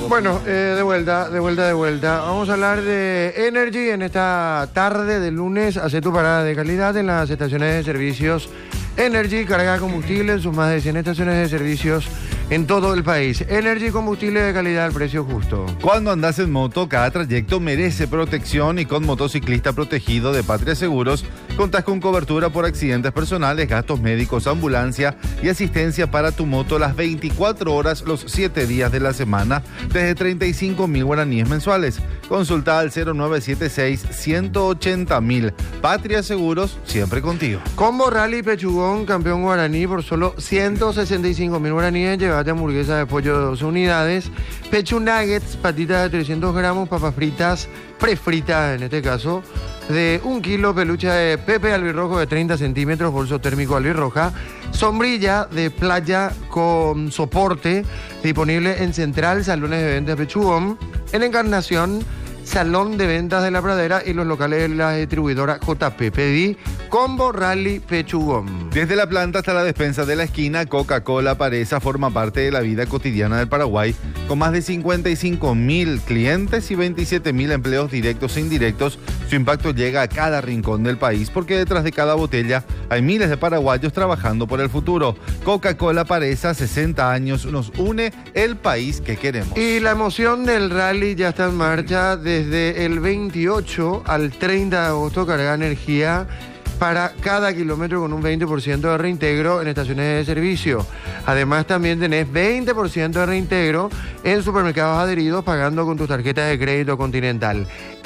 Bueno, de vuelta. Vamos a hablar de Energy en esta tarde de lunes. Hace tu parada de calidad en las estaciones de servicios Energy. Carga combustible en sus más de 100 estaciones de servicios en todo el país. Energy, combustible de calidad al precio justo. Cuando andas en moto, cada trayecto merece protección y con Motociclista Protegido de Patria Seguros contás con cobertura por accidentes personales, gastos médicos, ambulancia y asistencia para tu moto las 24 horas, los 7 días de la semana, desde 35.000 guaraníes mensuales. Consulta al 0976-180.000. Patria Seguros, siempre contigo. Combo Rally Pechugón, campeón guaraní por solo 165.000 guaraníes. Llevate hamburguesa de pollo de 12 unidades, pechu nuggets, patitas de 300 gramos, papas fritas, prefritas en este caso, de 1 kilo, peluche de Pepe albirrojo de 30 centímetros, bolso térmico albirroja, sombrilla de playa con soporte, disponible en Central, salones de ventas Pechugón, en Encarnación, Salón de Ventas de la Pradera y los locales de la distribuidora JP. Pedí Combo Rally Pechugón. Desde la planta hasta la despensa de la esquina, Coca-Cola Paresa forma parte de la vida cotidiana del Paraguay, con más de 55.000 clientes y 27.000 empleos directos e indirectos. Su impacto llega a cada rincón del país, porque detrás de cada botella hay miles de paraguayos trabajando por el futuro. Coca-Cola Paresa, 60 años, nos une el país que queremos. Y la emoción del rally ya está en marcha. Desde el 28 al 30 de agosto, carga energía para cada kilómetro con un 20% de reintegro en estaciones de servicio. Además, también tenés 20% de reintegro en supermercados adheridos pagando con tus tarjetas de crédito Continental.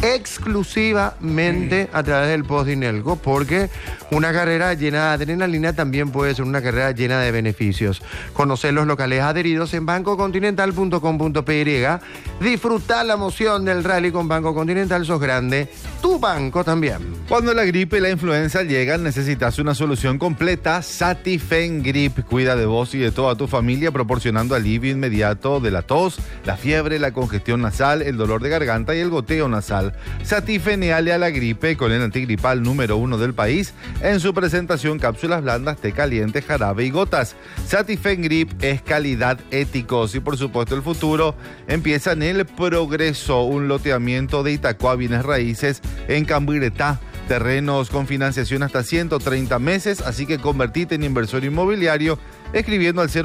Exclusivamente a través del post Dinelco, porque una carrera llena de adrenalina también puede ser una carrera llena de beneficios. Conocer los locales adheridos en bancocontinental.com.py. Disfrutar la emoción del rally con Banco Continental. Sos grande, tu banco también. Cuando la gripe y la influenza llegan, necesitas una solución completa. Satifen Grip cuida de vos y de toda tu familia, proporcionando alivio inmediato de la tos, la fiebre, la congestión nasal, el dolor de garganta y el goteo nasal. Satifeneale a la gripe con el antigripal número 1 del país en su presentación: cápsulas blandas, té caliente, jarabe y gotas. Satifen Grip es calidad, éticos y por supuesto el futuro. Empieza en el progreso, un loteamiento de Itacua Bienes Raíces en Cambuiretá. Terrenos con financiación hasta 130 meses, así que convertite en inversor inmobiliario escribiendo al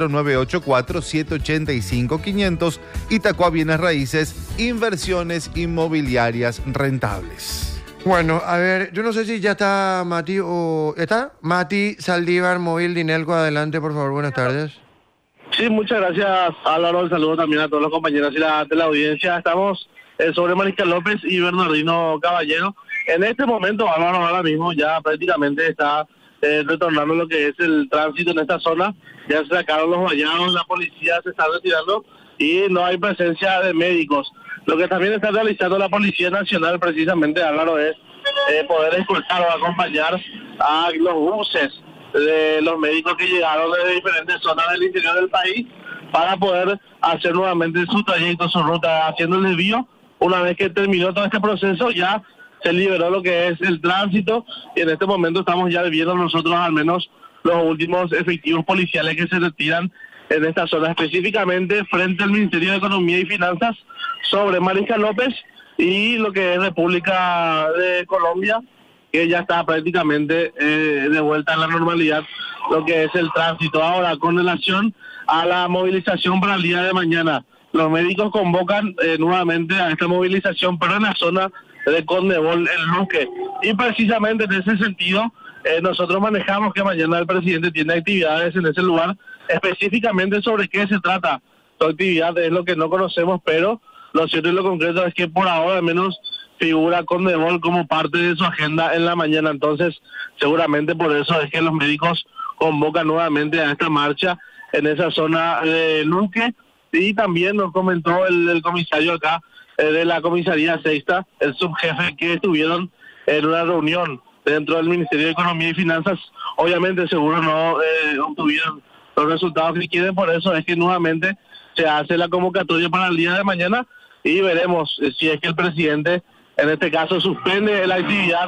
0984-785-500. Itacua Bienes Raíces, inversiones inmobiliarias rentables. Bueno, a ver, yo no sé si ya está Mati o... ¿Está? Mati Saldívar, Móvil Dinelco, adelante, por favor, buenas tardes. Sí, muchas gracias, Álvaro. Un saludo también a todos los compañeros de la audiencia. Estamos sobre Mariscal López y Bernardino Caballero. En este momento, Álvaro, ahora mismo ya prácticamente está retornando lo que es el tránsito en esta zona. Ya se sacaron los vallados, la policía se está retirando y no hay presencia de médicos. Lo que también está realizando la Policía Nacional, precisamente, Álvaro, es poder escoltar o acompañar a los buses de los médicos que llegaron de diferentes zonas del interior del país para poder hacer nuevamente su trayecto, su ruta, haciendo el desvío. Una vez que terminó todo este proceso, ya se liberó lo que es el tránsito y en este momento estamos ya viendo nosotros al menos los últimos efectivos policiales que se retiran en esta zona, específicamente frente al Ministerio de Economía y Finanzas, sobre Mariscal López y lo que es República de Colombia, que ya está prácticamente de vuelta a la normalidad, lo que es el tránsito. Ahora, con relación a la movilización para el día de mañana, los médicos convocan nuevamente a esta movilización, pero en la zona de Condebol, el Luque. Y precisamente en ese sentido, nosotros manejamos que mañana el presidente tiene actividades en ese lugar. Específicamente sobre qué se trata su actividad es lo que no conocemos, pero lo cierto y lo concreto es que por ahora al menos figura Condebol como parte de su agenda en la mañana. Entonces, seguramente por eso es que los médicos convocan nuevamente a esta marcha en esa zona de Luque. Y también nos comentó el comisario acá de la comisaría sexta, el subjefe, que estuvieron en una reunión dentro del Ministerio de Economía y Finanzas. Obviamente seguro no obtuvieron los resultados que quieren, por eso es que nuevamente se hace la convocatoria para el día de mañana y veremos si es que el presidente en este caso suspende la actividad